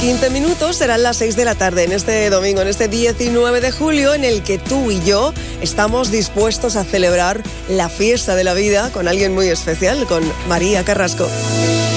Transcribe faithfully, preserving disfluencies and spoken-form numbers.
quince minutos serán las seis de la tarde en este domingo, en este diecinueve de julio, en el que tú y yo estamos dispuestos a celebrar la fiesta de la vida con alguien muy especial, con María Carrasco.